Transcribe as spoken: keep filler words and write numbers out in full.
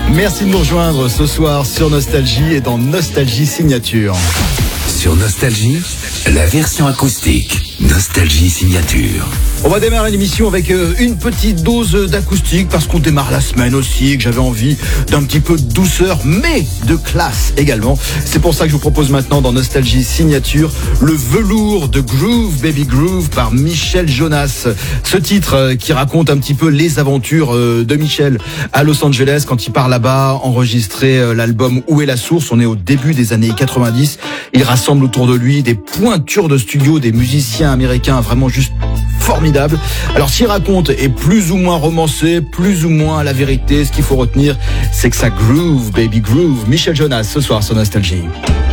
Merci de nous rejoindre ce soir sur Nostalgie et dans Nostalgie Signature. Sur Nostalgie, la version acoustique. Nostalgie Signature. On va démarrer l'émission avec une petite dose d'acoustique parce qu'on démarre la semaine aussi et que j'avais envie d'un petit peu de douceur mais de classe également. C'est pour ça que je vous propose maintenant dans Nostalgie Signature le velours de Groove Baby Groove par Michel Jonas. Ce titre qui raconte un petit peu les aventures de Michel à Los Angeles quand il part là-bas enregistrer l'album Où est la source. On est au début des années quatre-vingt-dix. Il rassemble autour de lui des pointures de studio, des musiciens américains vraiment juste formidable. Alors s'il raconte est plus ou moins romancé, plus ou moins la vérité, ce qu'il faut retenir, c'est que ça groove, baby groove. Michel Jonas ce soir sur Nostalgie.